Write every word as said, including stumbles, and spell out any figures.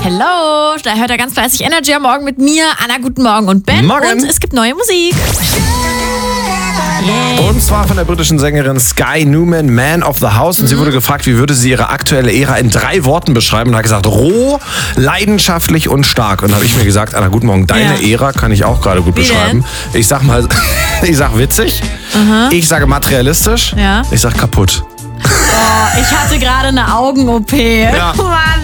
Hello, da hört er ganz fleißig Energy am Morgen mit mir, Anna, guten Morgen und Ben. Morgen. Und es gibt neue Musik. Yeah. Und zwar von der britischen Sängerin Sky Newman, Man of the House. Und mhm. sie wurde gefragt, wie würde sie ihre aktuelle Ära in drei Worten beschreiben. Und hat gesagt, roh, leidenschaftlich und stark. Und da habe ich mir gesagt, Anna, guten Morgen, deine ja. Ära kann ich auch gerade gut wie beschreiben. Denn? Ich sag mal, ich sag witzig. Mhm. Ich sage materialistisch. Ja. Ich sag kaputt. Oh, ich hatte gerade eine Augen-O P. Ja. Mann.